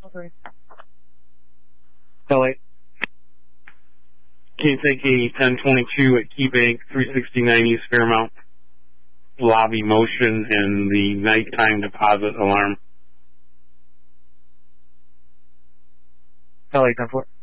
3. Kelly. Can you take a 1022 at KeyBank, 369 East Fairmount, lobby motion and the nighttime deposit alarm? Kelly, 10-4.